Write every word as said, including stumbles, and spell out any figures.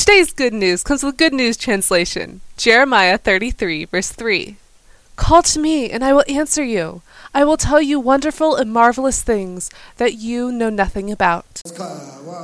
Today's good news comes with Good News Translation, Jeremiah thirty-three, verse three. Call to me, and I will answer you. I will tell you wonderful and marvelous things that you know nothing about.